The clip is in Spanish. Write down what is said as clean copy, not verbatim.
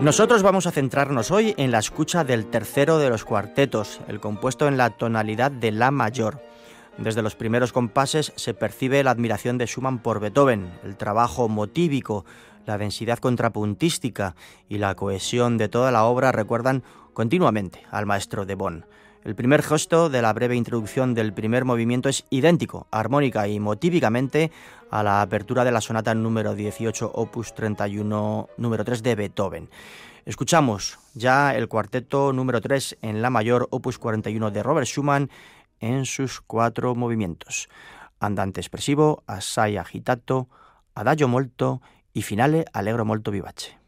Nosotros vamos a centrarnos hoy en la escucha del tercero de los cuartetos, el compuesto en la tonalidad de la mayor. Desde los primeros compases se percibe la admiración de Schumann por Beethoven, el trabajo motívico, la densidad contrapuntística y la cohesión de toda la obra recuerdan continuamente al maestro de Bonn. El primer gesto de la breve introducción del primer movimiento es idéntico, armónica y motívicamente, a la apertura de la sonata número 18, opus 31, número 3 de Beethoven. Escuchamos ya el cuarteto número 3 en la mayor, opus 41 de Robert Schumann, en sus 4 movimientos: andante espressivo, assai agitato, adagio molto y finale allegro molto vivace.